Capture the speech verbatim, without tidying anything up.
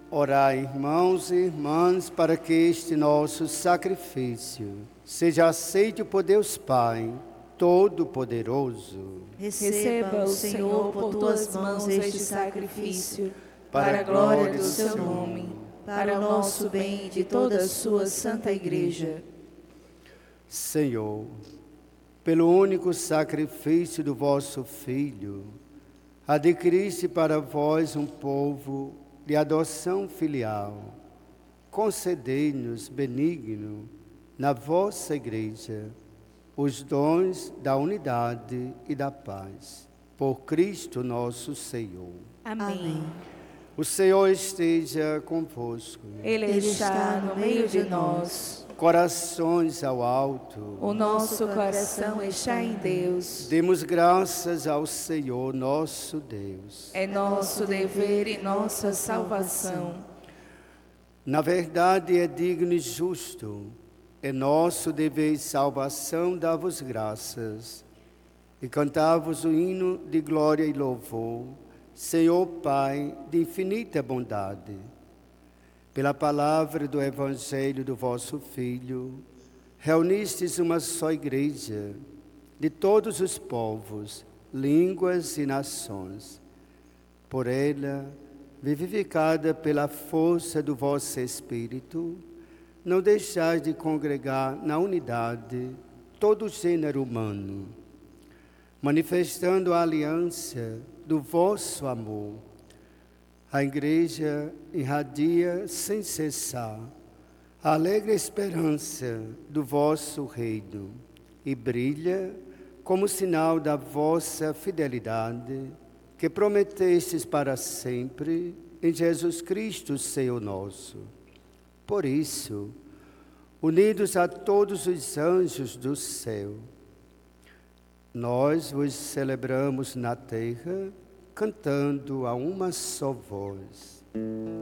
Orai, irmãos e irmãs, para que este nosso sacrifício seja aceito por Deus Pai Todo-Poderoso. Receba o Senhor por tuas mãos este sacrifício, para a glória do seu nome, para o nosso bem e de toda a sua santa Igreja. Senhor, pelo único sacrifício do vosso Filho, adquiriste para vós um povo de adoção filial. Concedei-nos, benigno, na vossa Igreja, os dons da unidade e da paz. Por Cristo nosso Senhor. Amém. O Senhor esteja convosco. Ele está no meio de nós. Corações ao alto. O nosso coração está em Deus. Demos graças ao Senhor nosso Deus. É nosso dever e nossa salvação. Na verdade, é digno e justo, é nosso dever e salvação dar-vos graças e cantar-vos o hino de glória e louvor, Senhor Pai de infinita bondade. Pela palavra do Evangelho do vosso Filho, reunistes uma só Igreja de todos os povos, línguas e nações. Por ela, vivificada pela força do vosso Espírito, não deixais de congregar na unidade todo o gênero humano, manifestando a aliança do vosso amor. A Igreja irradia sem cessar a alegre esperança do vosso reino e brilha como sinal da vossa fidelidade, que prometestes para sempre em Jesus Cristo, Senhor nosso. Por isso, unidos a todos os anjos do céu, nós vos celebramos na terra, cantando a uma só voz.